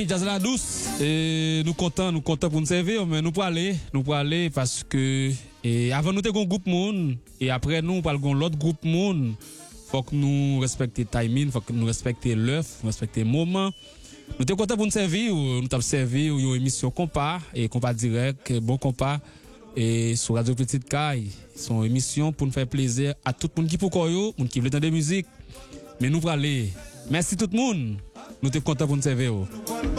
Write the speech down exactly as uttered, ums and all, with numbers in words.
Jazz la douce, et nous contents, nous contents pour nous servir, mais nous pour aller, nous pour aller parce que et avant nous avons un groupe monde et après nous parlons l'autre groupe monde. Faut que nous respecter timing, faut que nous respecter l'heure, respecter le moment. Nous sommes contents pour nous servir, nous avons servi une émission compas et compas direct, bon compas et sur Radio Petite Caille, son émission pour nous faire plaisir à tout le monde qui pour koyo, monde qui veut entendre de musique. Mais nous pour aller. Merci tout le monde. Nous sommes contents pour nous servir.